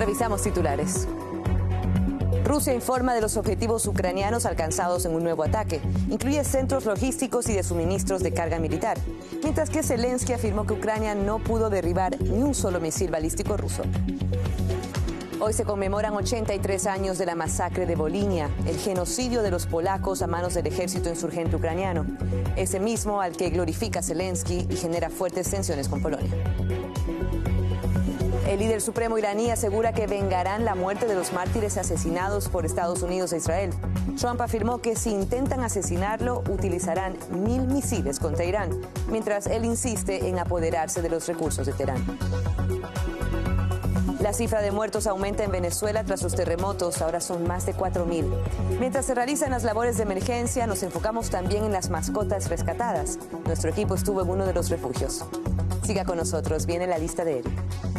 Revisamos titulares. Rusia informa de los objetivos ucranianos alcanzados en un nuevo ataque. Incluye centros logísticos y de suministros de carga militar. Mientras que Zelensky afirmó que Ucrania no pudo derribar ni un solo misil balístico ruso. Hoy se conmemoran 83 años de la masacre de Volinia, el genocidio de los polacos a manos del ejército insurgente ucraniano. Ese mismo al que glorifica Zelensky y genera fuertes tensiones con Polonia. El líder supremo iraní asegura que vengarán la muerte de los mártires asesinados por Estados Unidos e Israel. Trump afirmó que si intentan asesinarlo, utilizarán 1000 misiles contra Irán, mientras él insiste en apoderarse de los recursos de Teherán. La cifra de muertos aumenta en Venezuela tras los terremotos, ahora son más de 4000. Mientras se realizan las labores de emergencia, nos enfocamos también en las mascotas rescatadas. Nuestro equipo estuvo en uno de los refugios. Siga con nosotros, viene la lista de Eric.